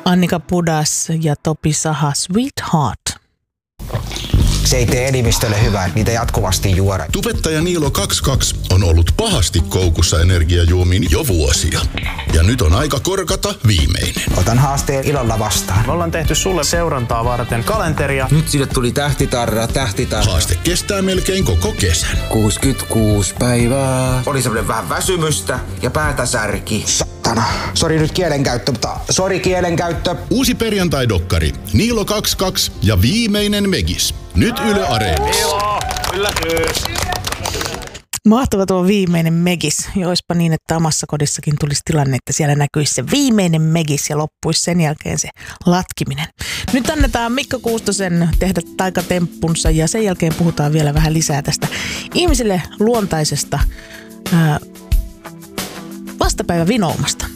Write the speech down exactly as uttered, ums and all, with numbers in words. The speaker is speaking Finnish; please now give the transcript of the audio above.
Annika Pudas ja Topi Saha, Sweetheart. Se ei tee elimistölle hyvää, niitä jatkuvasti juoda. Tubettaja Niilo kaksikymmentäkaksi on ollut pahasti koukussa energiajuomiin jo vuosia. Ja nyt on aika korkata viimeinen. Otan haasteen ilolla vastaan. Me ollaan tehty sulle seurantaa varten kalenteria. Nyt sille tuli tähtitarra, tähtitarra. Haaste kestää melkein koko kesän. kuusikymmentäkuusi päivää. Oli semmoinen vähän väsymystä ja päätä särki. Sattana. Sori nyt kielenkäyttö, mutta sori kielenkäyttö. Uusi perjantai-dokkari Niilo kaksikymmentäkaksi ja viimeinen Megis. Nyt Yle Areenassa. Mahtava tuo viimeinen Megis. Ja olisipa niin, että omassa kodissakin tulisi tilanne, että siellä näkyisi se viimeinen Megis ja loppuisi sen jälkeen se latkiminen. Nyt annetaan Mikko Kuustosen tehdä taikatemppunsa ja sen jälkeen puhutaan vielä vähän lisää tästä ihmisille luontaisesta ää, vastapäivävinoumasta.